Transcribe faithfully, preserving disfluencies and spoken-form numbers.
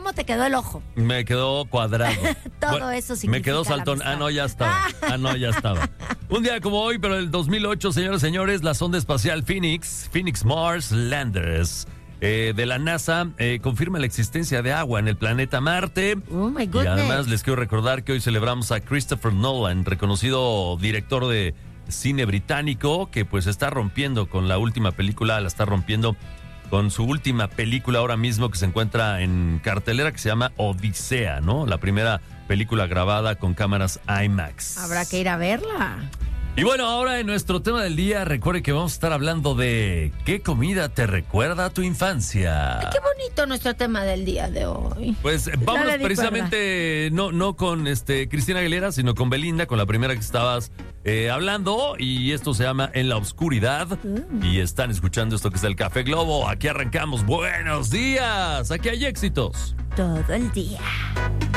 ¿Cómo te quedó el ojo? Me quedó cuadrado. Todo Bueno, eso significa me quedó la saltón. amistad. Ah, no, ya estaba. Ah, no, ya estaba. Un día como hoy, pero el dos mil ocho, señores y señores, la sonda espacial Phoenix, Phoenix Mars Landers, eh, de la NASA, eh, confirma la existencia de agua en el planeta Marte. Oh, my Y goodness. además les quiero recordar que hoy celebramos a Christopher Nolan, reconocido director de cine británico, que pues está rompiendo con la última película, la está rompiendo con su última película ahora mismo que se encuentra en cartelera, que se llama Odisea, ¿no? La primera película grabada con cámaras IMAX. Habrá que ir a verla. Y bueno, ahora en nuestro tema del día, recuerde que vamos a estar hablando de ¿qué comida te recuerda a tu infancia? Ay, qué bonito nuestro tema del día de hoy. Pues No vámonos le di precisamente, no, no con este Cristina Aguilera, sino con Belinda, con la primera que estabas eh, hablando. Y esto se llama En la Oscuridad. Mm. Y están escuchando esto que es el Café Globo. Aquí arrancamos. Buenos días. Aquí hay éxitos. Todo el día.